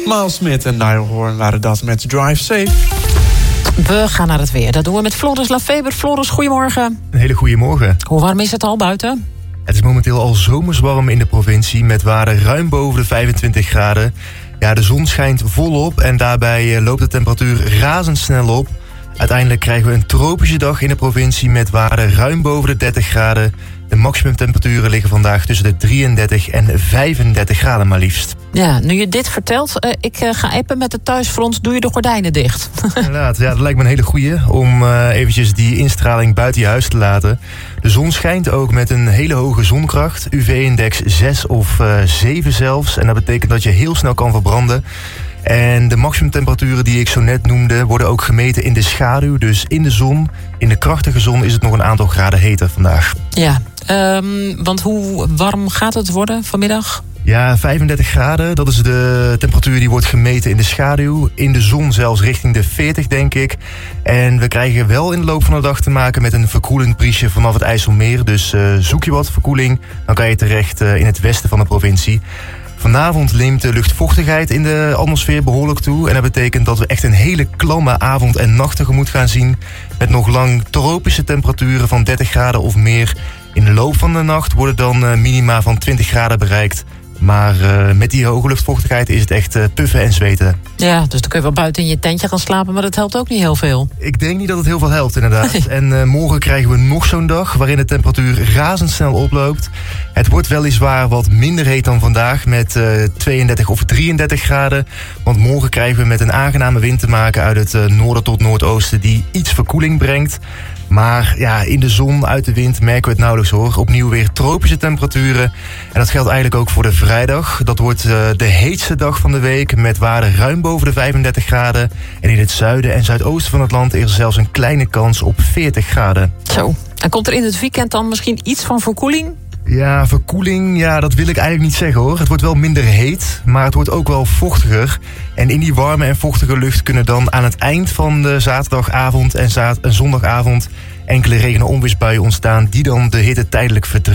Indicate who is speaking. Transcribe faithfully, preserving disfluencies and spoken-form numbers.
Speaker 1: Miles Smith en Niall Horan waren dat met Drive Safe.
Speaker 2: We gaan naar het weer. Dat doen we met Floris Lafeber. Floris, goedemorgen.
Speaker 3: Een hele goede morgen.
Speaker 2: Hoe warm is het al buiten?
Speaker 3: Het is momenteel al zomerswarm in de provincie met waarden ruim boven de vijfentwintig graden. Ja, de zon schijnt volop en daarbij loopt de temperatuur razendsnel op. Uiteindelijk krijgen we een tropische dag in de provincie met waarden ruim boven de dertig graden. De maximumtemperaturen liggen vandaag tussen de drieëndertig en vijfendertig graden maar liefst.
Speaker 2: Ja, nu je dit vertelt, uh, ik uh, ga appen met de thuisfront, doe je de gordijnen dicht.
Speaker 3: Inderdaad, ja, dat lijkt me een hele goeie om uh, eventjes die instraling buiten je huis te laten. De zon schijnt ook met een hele hoge zonkracht, U V-index zes of uh, zeven zelfs. En dat betekent dat je heel snel kan verbranden. En de maximumtemperaturen die ik zo net noemde worden ook gemeten in de schaduw. Dus in de zon, in de krachtige zon is het nog een aantal graden heter vandaag.
Speaker 2: Ja, um, want hoe warm gaat het worden vanmiddag?
Speaker 3: Ja, vijfendertig graden, dat is de temperatuur die wordt gemeten in de schaduw. In de zon zelfs richting de veertig, denk ik. En we krijgen wel in de loop van de dag te maken met een verkoelend briesje vanaf het IJsselmeer. Dus uh, zoek je wat verkoeling, dan kan je terecht uh, in het westen van de provincie. Vanavond neemt de luchtvochtigheid in de atmosfeer behoorlijk toe. En dat betekent dat we echt een hele klamme avond en nacht tegemoet gaan zien. Met nog lang tropische temperaturen van dertig graden of meer. In de loop van de nacht worden dan uh, minima van twintig graden bereikt. Maar uh, met die hoge luchtvochtigheid is het echt uh, puffen en zweten.
Speaker 2: Ja, dus dan kun je wel buiten in je tentje gaan slapen, maar dat helpt ook niet heel veel.
Speaker 3: Ik denk niet dat het heel veel helpt, inderdaad. Nee. En uh, morgen krijgen we nog zo'n dag waarin de temperatuur razendsnel oploopt. Het wordt weliswaar wat minder heet dan vandaag met uh, tweeëndertig of drieëndertig graden. Want morgen krijgen we met een aangename wind te maken uit het uh, noorden tot noordoosten die iets verkoeling brengt. Maar ja, in de zon, uit de wind merken we het nauwelijks hoor. Opnieuw weer tropische temperaturen. En dat geldt eigenlijk ook voor de vrijdag. Dat wordt uh, de heetste dag van de week met waarden ruim boven de vijfendertig graden. En in het zuiden en zuidoosten van het land is er zelfs een kleine kans op veertig graden.
Speaker 2: Zo, en komt er in het weekend dan misschien iets van verkoeling?
Speaker 3: Ja, verkoeling, ja, dat wil ik eigenlijk niet zeggen hoor. Het wordt wel minder heet, maar het wordt ook wel vochtiger. En in die warme en vochtige lucht kunnen dan aan het eind van de zaterdagavond en, zaad- en zondagavond enkele regen- en onweersbuien ontstaan die dan de hitte tijdelijk verdringen.